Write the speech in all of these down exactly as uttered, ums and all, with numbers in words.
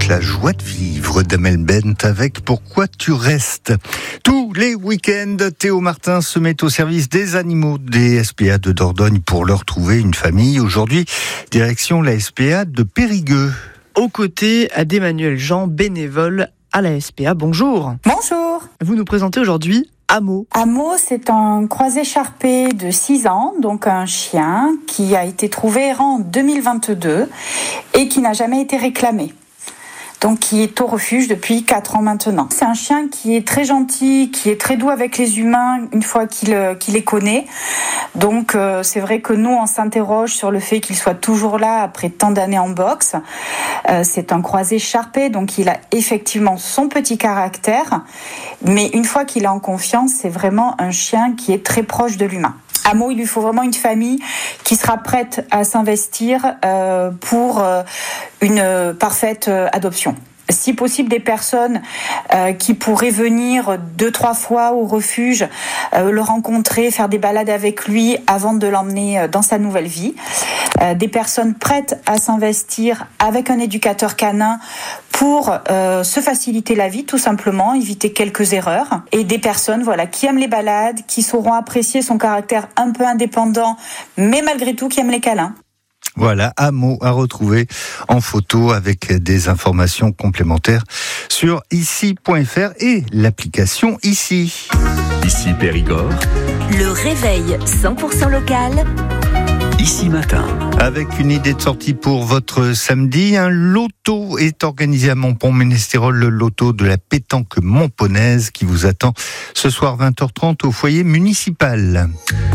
toute la joie de vivre d'Amel Bent avec Pourquoi tu restes. Tous les week-ends, Théo Martin se met au service des animaux des S P A de Dordogne pour leur trouver une famille. Aujourd'hui, direction la S P A de Périgueux. Aux côtés d'Emmanuel Jean, bénévole à la S P A. Bonjour. Bonjour. Vous nous présentez aujourd'hui Amo. Amo, c'est un croisé charpé de six ans, donc un chien qui a été trouvé errant en deux mille vingt-deux et qui n'a jamais été réclamé. Donc qui est au refuge depuis quatre ans maintenant. C'est un chien qui est très gentil, qui est très doux avec les humains une fois qu'il, qu'il les connaît. Donc euh, c'est vrai que nous on s'interroge sur le fait qu'il soit toujours là après tant d'années en boxe. Euh, c'est un croisé charpé, donc il a effectivement son petit caractère, mais une fois qu'il est en confiance, c'est vraiment un chien qui est très proche de l'humain. Amo, il lui faut vraiment une famille qui sera prête à s'investir euh, pour euh, une euh, parfaite euh, adoption. Si possible, des personnes euh, qui pourraient venir deux, trois fois au refuge, euh, le rencontrer, faire des balades avec lui avant de l'emmener dans sa nouvelle vie. Euh, des personnes prêtes à s'investir avec un éducateur canin pour euh, se faciliter la vie, tout simplement, éviter quelques erreurs. Et des personnes voilà, qui aiment les balades, qui sauront apprécier son caractère un peu indépendant, mais malgré tout qui aiment les câlins. Voilà, Amo à retrouver en photo avec des informations complémentaires sur ici point f r et l'application Ici. Ici Périgord. Le réveil cent pour cent local. Ici Matin. Avec une idée de sortie pour votre samedi, un loto est organisé à Montpont-Ménestérol, le loto de la pétanque montponnaise qui vous attend ce soir vingt heures trente au foyer municipal.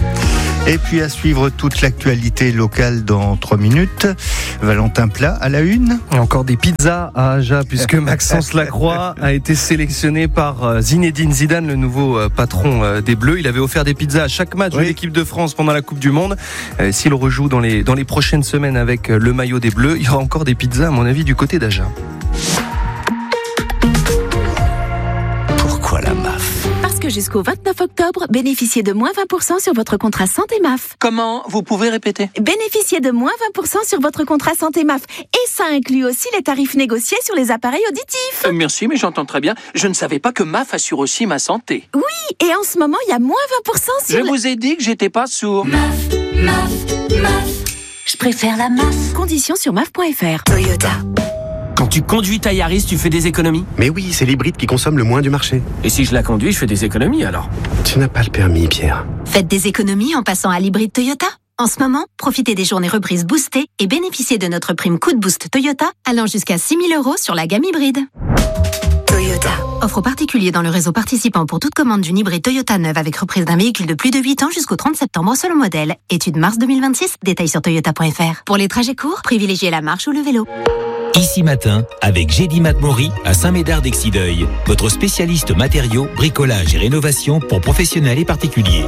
Et puis à suivre toute l'actualité locale dans trois minutes. Valentin Plat à la une. Et encore des pizzas à Aja, puisque Maxence Lacroix a été sélectionné par Zinedine Zidane, le nouveau patron des Bleus. Il avait offert des pizzas à chaque match oui. de l'équipe de France pendant la Coupe du Monde. S'il rejoue dans les, dans les prochaines semaines avec le maillot des Bleus, il y aura encore des pizzas, à mon avis, du côté d'Aja. Pourquoi la M A F ? Parce que jusqu'au vingt-neuf octobre, bénéficiez de moins vingt pour cent sur votre contrat santé M A F. Comment ? Vous pouvez répéter ? Bénéficiez de moins vingt pour cent sur votre contrat santé M A F. Et ça inclut aussi les tarifs négociés sur les appareils auditifs. Euh, merci, mais j'entends très bien. Je ne savais pas que M A F assure aussi ma santé. Oui, et en ce moment, il y a moins vingt pour cent sur... Je le... vous ai dit que j'étais pas sourd. M A F, M A F, M A F. Je préfère la M A F. Conditions sur M A F point F R. Toyota. Quand tu conduis ta Yaris, tu fais des économies ? Mais oui, c'est l'hybride qui consomme le moins du marché. Et si je la conduis, je fais des économies alors ? Tu n'as pas le permis, Pierre. Faites des économies en passant à l'hybride Toyota. En ce moment, profitez des journées reprises boostées et bénéficiez de notre prime coup de boost Toyota allant jusqu'à six mille euros sur la gamme hybride. Toyota. Offre aux particuliers dans le réseau participant pour toute commande d'une hybride Toyota neuve avec reprise d'un véhicule de plus de huit ans jusqu'au trente septembre selon modèle. Étude mars deux mille vingt-six, détails sur toyota point f r. Pour les trajets courts, privilégiez la marche ou le vélo. Ici Matin, avec Gédy Matmori à Saint-Médard-d'Exideuil, votre spécialiste matériaux, bricolage et rénovation pour professionnels et particuliers.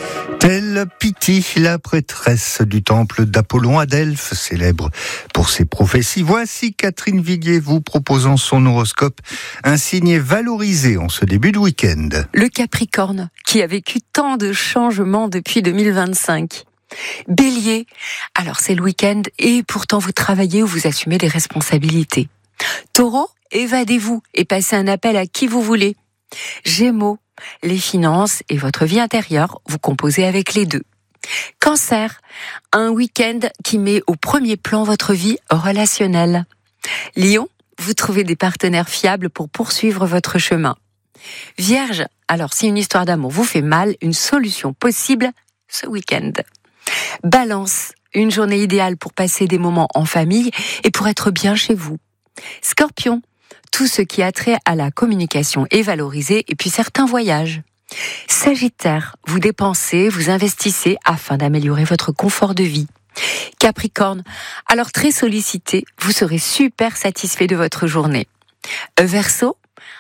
Telle Piti, la prêtresse du temple d'Apollon à Delphes, célèbre pour ses prophéties. Voici Catherine Viguier vous proposant son horoscope, un signe valorisé en ce début de week-end. Le Capricorne, qui a vécu tant de changements depuis deux mille vingt-cinq. Bélier, alors c'est le week-end et pourtant vous travaillez ou vous assumez des responsabilités. Taureau, évadez-vous et passez un appel à qui vous voulez. Gémeaux, les finances et votre vie intérieure, vous composez avec les deux. Cancer, un week-end qui met au premier plan votre vie relationnelle. Lion, vous trouvez des partenaires fiables pour poursuivre votre chemin. Vierge, alors si une histoire d'amour vous fait mal, une solution possible ce week-end. Balance, une journée idéale pour passer des moments en famille et pour être bien chez vous. Scorpion, tout ce qui a trait à la communication est valorisé et puis certains voyages. Sagittaire, vous dépensez, vous investissez afin d'améliorer votre confort de vie. Capricorne, alors très sollicité, vous serez super satisfait de votre journée. Verseau,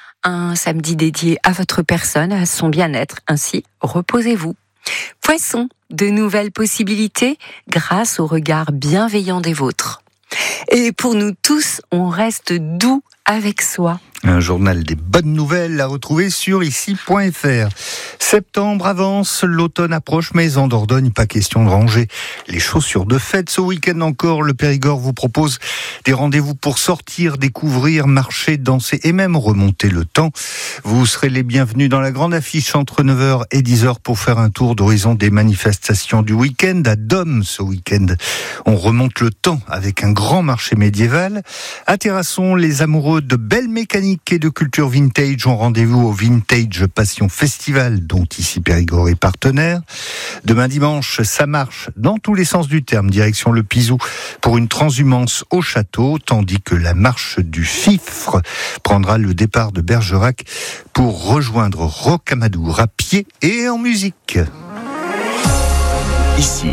un samedi dédié à votre personne, à son bien-être, ainsi reposez-vous. Poisson, de nouvelles possibilités grâce au regard bienveillant des vôtres. Et pour nous tous, on reste doux avec soi. Un journal des bonnes nouvelles à retrouver sur ici point f r. Septembre avance, l'automne approche, mais en Dordogne, pas question de ranger les chaussures de fête. Ce week-end encore, le Périgord vous propose des rendez-vous pour sortir, découvrir, marcher, danser et même remonter le temps. Vous serez les bienvenus dans la grande affiche entre neuf heures et dix heures pour faire un tour d'horizon des manifestations du week-end. À Dôme, ce week-end, on remonte le temps avec un grand marché médiéval. À Terrasson, les amoureux de belles mécaniques et de culture vintage ont rendez-vous au Vintage Passion Festival, dont ici Périgord est partenaire. Demain dimanche, ça marche dans tous les sens du terme, direction le Pizou pour une transhumance au château, tandis que la marche du Fifre prendra le départ de Bergerac pour rejoindre Rocamadour à pied et en musique. Ici,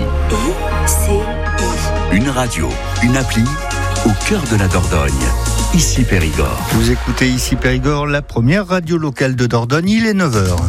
une radio, une appli au cœur de la Dordogne. Ici Périgord. Vous écoutez Ici Périgord, la première radio locale de Dordogne, il est neuf heures.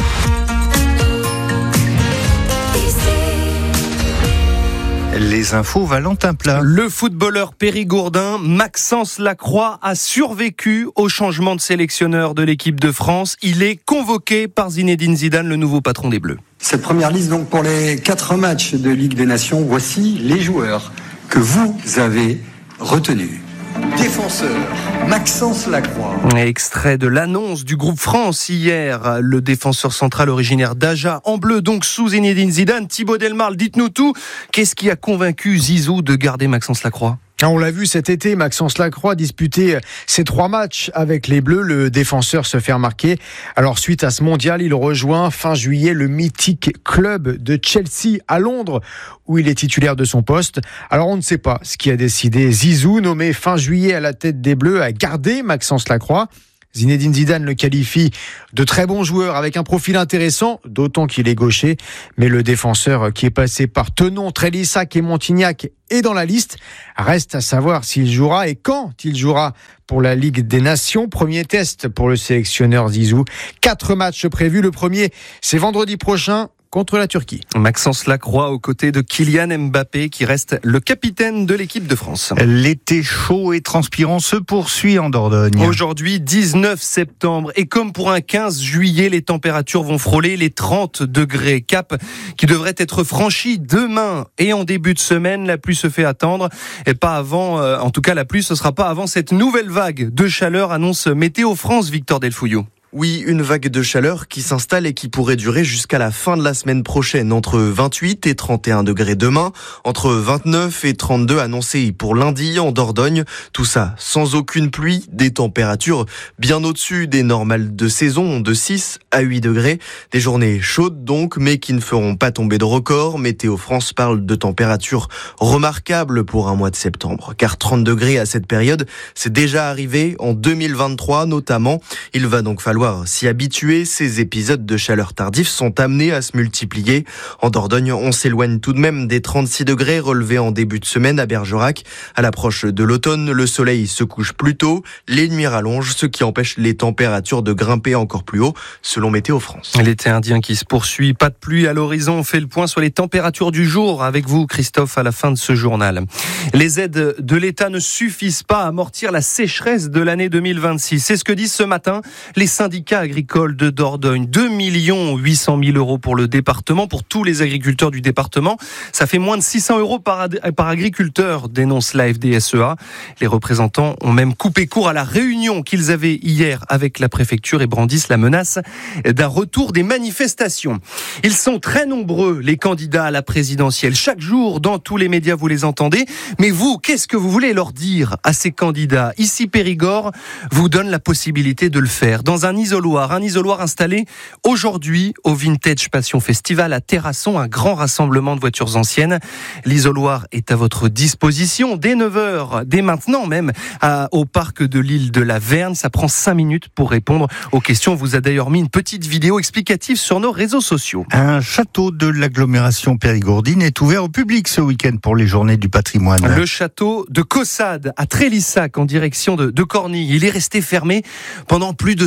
Les infos Valentin Plat. Le footballeur périgourdin Maxence Lacroix a survécu au changement de sélectionneur de l'équipe de France. Il est convoqué par Zinedine Zidane, le nouveau patron des Bleus. Cette première liste donc pour les quatre matchs de Ligue des Nations, voici les joueurs que vous avez retenus. Défenseur, Maxence Lacroix. Extrait de l'annonce du groupe France hier. Le défenseur central originaire d'Aja, en bleu, donc sous Zinedine Zidane. Thibaut Delmarle, dites-nous tout. Qu'est-ce qui a convaincu Zizou de garder Maxence Lacroix ? On l'a vu cet été, Maxence Lacroix disputer ses trois matchs avec les Bleus. Le défenseur se fait remarquer. Alors suite à ce mondial, il rejoint fin juillet le mythique club de Chelsea à Londres, où il est titulaire de son poste. Alors on ne sait pas ce qui a décidé Zizou, nommé fin juillet à la tête des Bleus, à garder Maxence Lacroix. Zinedine Zidane le qualifie de très bon joueur avec un profil intéressant, d'autant qu'il est gaucher. Mais le défenseur qui est passé par Tenon, Trélissac et Montignac est dans la liste. Reste à savoir s'il jouera et quand il jouera pour la Ligue des Nations. Premier test pour le sélectionneur Zizou. Quatre matchs prévus. Le premier, c'est vendredi prochain contre la Turquie. Maxence Lacroix aux côtés de Kylian Mbappé qui reste le capitaine de l'équipe de France. L'été chaud et transpirant se poursuit en Dordogne. Aujourd'hui, dix-neuf septembre, et comme pour un quinze juillet, les températures vont frôler les trente degrés. Cap qui devrait être franchi demain et en début de semaine. La pluie se fait attendre et pas avant, euh, en tout cas la pluie ce sera pas avant cette nouvelle vague de chaleur, annonce Météo France, Victor Delfouillot. Oui, une vague de chaleur qui s'installe et qui pourrait durer jusqu'à la fin de la semaine prochaine, entre vingt-huit et trente et un degrés demain, entre vingt-neuf et trente-deux annoncés pour lundi en Dordogne. Tout ça sans aucune pluie, des températures bien au-dessus des normales de saison, de six à huit degrés. Des journées chaudes donc, mais qui ne feront pas tomber de record. Météo France parle de températures remarquables pour un mois de septembre, car trente degrés à cette période, c'est déjà arrivé en deux mille vingt-trois notamment. Il va donc falloir s'y habituer. Ces épisodes de chaleur tardif sont amenés à se multiplier. En Dordogne, on s'éloigne tout de même des trente-six degrés relevés en début de semaine à Bergerac. À l'approche de l'automne, le soleil se couche plus tôt, les nuits rallongent, ce qui empêche les températures de grimper encore plus haut, selon Météo France. L'été indien qui se poursuit, pas de pluie à l'horizon. On fait le point sur les températures du jour avec vous, Christophe, à la fin de ce journal. Les aides de l'État ne suffisent pas à amortir la sécheresse de l'année deux mille vingt-six. C'est ce que disent ce matin les syndicats agricole de Dordogne. deux millions huit cent mille euros pour le département, pour tous les agriculteurs du département. Ça fait moins de six cents euros par, ad- par agriculteur, dénonce l'A F D S E A. Les représentants ont même coupé court à la réunion qu'ils avaient hier avec la préfecture et brandissent la menace d'un retour des manifestations. Ils sont très nombreux, les candidats à la présidentielle. Chaque jour, dans tous les médias, vous les entendez. Mais vous, qu'est-ce que vous voulez leur dire à ces candidats ? Ici, Périgord vous donne la possibilité de le faire. Dans un isoloir, un isoloir installé aujourd'hui au Vintage Passion Festival à Terrasson, un grand rassemblement de voitures anciennes. L'isoloir est à votre disposition dès neuf heures, dès maintenant même, à, au parc de l'île de la Verne. Ça prend cinq minutes pour répondre aux questions. On vous a d'ailleurs mis une petite vidéo explicative sur nos réseaux sociaux. Un château de l'agglomération périgourdine est ouvert au public ce week-end pour les journées du patrimoine. Le château de Caussade à Trélissac en direction de, de Cornille. Il est resté fermé pendant plus de soixante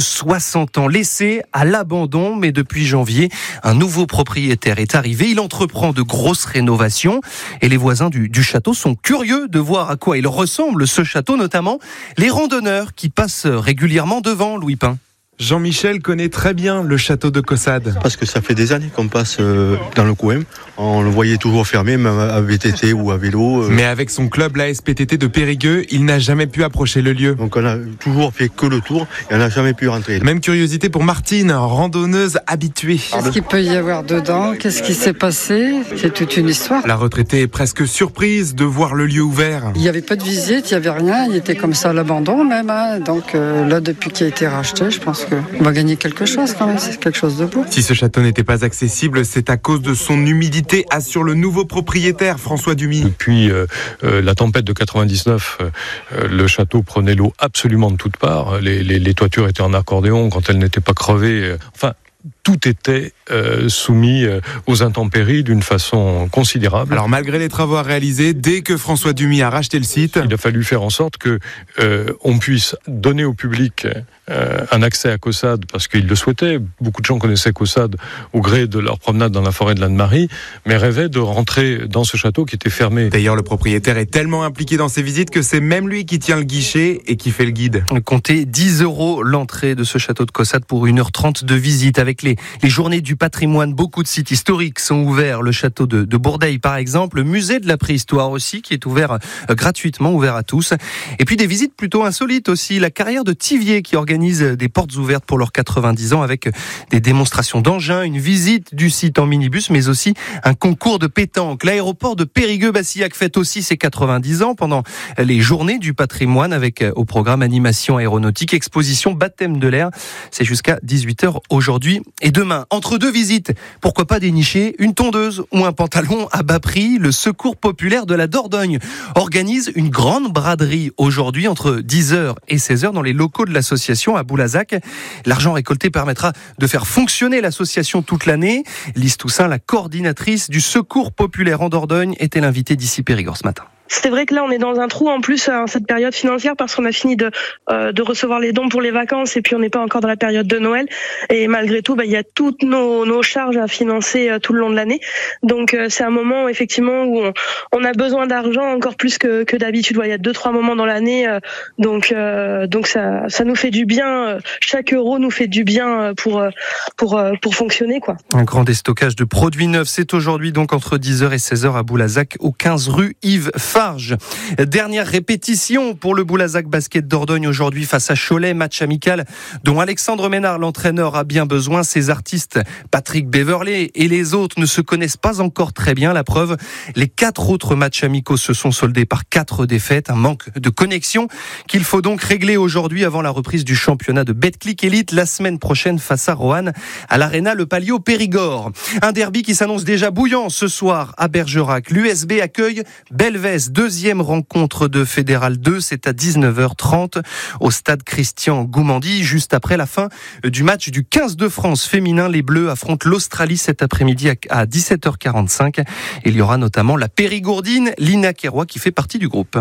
soixante ans, laissé à l'abandon. Mais depuis janvier, un nouveau propriétaire est arrivé. Il entreprend de grosses rénovations et les voisins du, du château sont curieux de voir à quoi il ressemble ce château, notamment les randonneurs qui passent régulièrement devant. Louis Pain. Jean-Michel connaît très bien le château de Caussade. Parce que ça fait des années qu'on passe dans le coin. On le voyait toujours fermé, même à V T T ou à vélo. Mais avec son club, l'A S P T T de Périgueux, il n'a jamais pu approcher le lieu. Donc on a toujours fait que le tour et on n'a jamais pu rentrer. Même curiosité pour Martine, randonneuse habituée. Qu'est-ce qu'il peut y avoir dedans ? Qu'est-ce qui s'est passé ? C'est toute une histoire. La retraitée est presque surprise de voir le lieu ouvert. Il n'y avait pas de visite, il n'y avait rien. Il était comme ça à l'abandon même. Hein. Donc euh, là, depuis qu'il a été racheté, je pense qu'on va gagner quelque chose quand même. C'est quelque chose de beau. Si ce château n'était pas accessible, c'est à cause de son humidité, assure le nouveau propriétaire François Dumy. Depuis euh, euh, la tempête de quatre-vingt-dix-neuf, euh, le château prenait l'eau absolument de toutes parts. Les, les, les toitures étaient en accordéon quand elles n'étaient pas crevées. Euh, enfin, tout était euh, soumis euh, aux intempéries d'une façon considérable. Alors malgré les travaux à réaliser, dès que François Dumy a racheté le site, il a fallu faire en sorte que euh, on puisse donner au public euh, un accès à Caussade parce qu'il le souhaitait. Beaucoup de gens connaissaient Caussade au gré de leur promenade dans la forêt de l'Anne-Marie, mais rêvaient de rentrer dans ce château qui était fermé. D'ailleurs, le propriétaire est tellement impliqué dans ses visites que c'est même lui qui tient le guichet et qui fait le guide. Comptez dix euros l'entrée de ce château de Caussade pour une heure trente de visite avec les, les journées du patrimoine. Beaucoup de sites historiques sont ouverts. Le château de, de Bourdeil, par exemple. Le musée de la préhistoire aussi, qui est ouvert euh, gratuitement, ouvert à tous. Et puis des visites plutôt insolites aussi. La carrière de Thiviers qui organise des portes ouvertes pour leurs quatre-vingt-dix ans avec des démonstrations d'engins, une visite du site en minibus, mais aussi un concours de pétanque. L'aéroport de Périgueux-Bassillac fête aussi ses quatre-vingt-dix ans pendant les journées du patrimoine avec au programme animation aéronautique, exposition baptême de l'air. C'est jusqu'à dix-huit heures aujourd'hui et demain. Entre deux visites, pourquoi pas dénicher une tondeuse ou un pantalon à bas prix. Le Secours populaire de la Dordogne organise une grande braderie aujourd'hui entre dix heures et seize heures dans les locaux de l'association à Boulazac. L'argent récolté permettra de faire fonctionner l'association toute l'année. Lise Toussaint, la coordinatrice du Secours populaire en Dordogne, était l'invitée d'ici Périgord ce matin. C'est vrai que là, on est dans un trou en plus en cette période financière parce qu'on a fini de euh, de recevoir les dons pour les vacances et puis on n'est pas encore dans la période de Noël. Et malgré tout, bah, il y a toutes nos, nos charges à financer euh, tout le long de l'année. Donc euh, c'est un moment effectivement où on, on a besoin d'argent encore plus que, que d'habitude. Il y a deux trois moments dans l'année, euh, donc euh, donc ça ça nous fait du bien. Chaque euro nous fait du bien pour pour pour fonctionner quoi. Un grand déstockage de produits neufs, c'est aujourd'hui donc entre dix heures et seize heures à Boulazac, au quinze rue Yves Farge. Dernière répétition pour le Boulazac Basket Dordogne aujourd'hui face à Cholet, match amical dont Alexandre Ménard, l'entraîneur, a bien besoin. Ses artistes, Patrick Beverley et les autres, ne se connaissent pas encore très bien. La preuve, les quatre autres matchs amicaux se sont soldés par quatre défaites, un manque de connexion qu'il faut donc régler aujourd'hui avant la reprise du championnat de Betclic Elite la semaine prochaine face à Roanne à l'Arena Le Palio Périgord. Un derby qui s'annonce déjà bouillant ce soir à Bergerac. L'U S B accueille Belvès. Deuxième rencontre de Fédéral deux, c'est à dix-neuf heures trente au stade Christian Goumandi, juste après la fin du match du quinze de France féminin. Les Bleus affrontent l'Australie cet après-midi à dix-sept heures quarante-cinq. Il y aura notamment la Périgourdine, Lina Keroy, qui fait partie du groupe.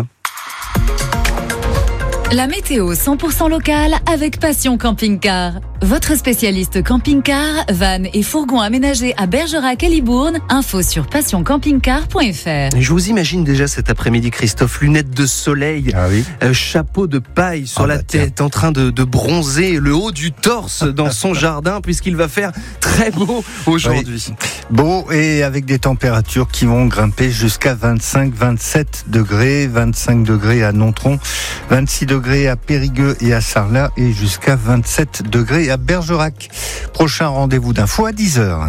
La météo cent pour cent locale avec Passion Camping-Car. Votre spécialiste camping-car, van et fourgon aménagés à Bergerac et Libourne. Info sur passion camping car point f r. Je vous imagine déjà cet après-midi, Christophe, lunettes de soleil, ah oui. euh, chapeau de paille sur ah la bah tête, tiens. en train de, de bronzer le haut du torse dans son jardin, puisqu'il va faire très beau aujourd'hui. Oui. Beau et avec des températures qui vont grimper jusqu'à vingt-cinq, vingt-sept degrés, vingt-cinq degrés à Nontron, vingt-six degrés à Périgueux et à Sarlat et jusqu'à vingt-sept degrés à Bergerac. Prochain rendez-vous d'info à dix heures.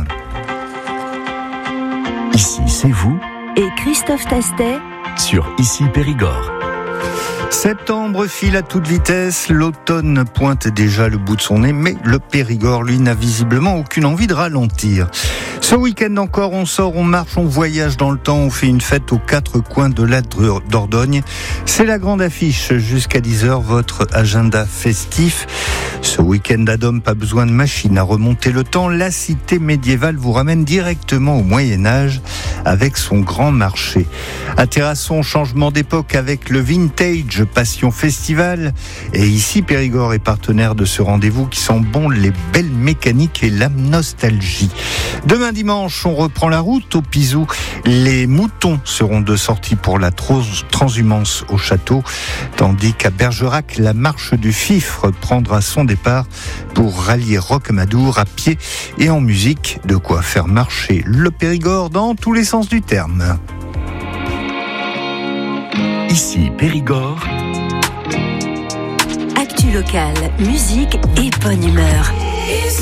Ici, c'est vous et Christophe Tastet sur Ici Périgord. Septembre file à toute vitesse, l'automne pointe déjà le bout de son nez, mais le Périgord, lui, n'a visiblement aucune envie de ralentir. Ce week-end encore, on sort, on marche, on voyage dans le temps, on fait une fête aux quatre coins de la Dordogne. C'est la grande affiche jusqu'à dix heures, votre agenda festif. Ce week-end à Dôme, pas besoin de machine à remonter le temps. La cité médiévale vous ramène directement au Moyen-Âge avec son grand marché. À Terrasson, changement d'époque avec le Vintage Passion Festival. Et ici, Périgord est partenaire de ce rendez-vous qui sent bon les belles mécaniques et la nostalgie. Demain dimanche, on reprend la route au Pizou. Les moutons seront de sortie pour la transhumance au château, tandis qu'à Bergerac, la marche du Fifre prendra son départ pour rallier Rocamadour à pied et en musique, de quoi faire marcher le Périgord dans tous les sens du terme. Ici Périgord. Actu locale, musique et bonne humeur.